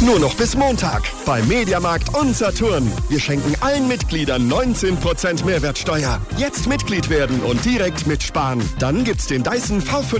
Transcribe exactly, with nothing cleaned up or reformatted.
Nur noch bis Montag bei Mediamarkt und Saturn. Wir schenken allen Mitgliedern neunzehn Prozent Mehrwertsteuer. Jetzt Mitglied werden und direkt mitsparen. Dann gibt's den Dyson V fünf